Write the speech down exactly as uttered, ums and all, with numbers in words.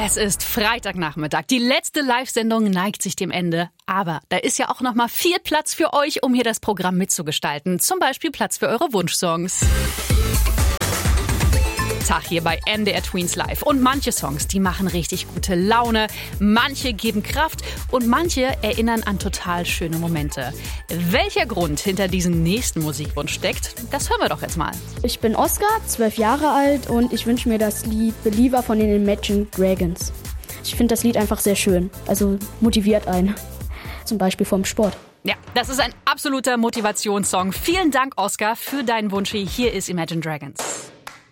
Es ist Freitagnachmittag. Die letzte Live-Sendung neigt sich dem Ende. Aber da ist ja auch noch mal viel Platz für euch, um hier das Programm mitzugestalten. Zum Beispiel Platz für eure Wunschsongs. Tag hier bei M D R Tweens Live. Und manche Songs, die machen richtig gute Laune, manche geben Kraft und manche erinnern an total schöne Momente. Welcher Grund hinter diesem nächsten Musikwunsch steckt, das hören wir doch jetzt mal. Ich bin Oskar, zwölf Jahre alt und ich wünsche mir das Lied Believer von den Imagine Dragons. Ich finde das Lied einfach sehr schön, also motiviert einen, zum Beispiel vom Sport. Ja, das ist ein absoluter Motivationssong. Vielen Dank, Oskar, für deinen Wunsch. Hier ist Imagine Dragons.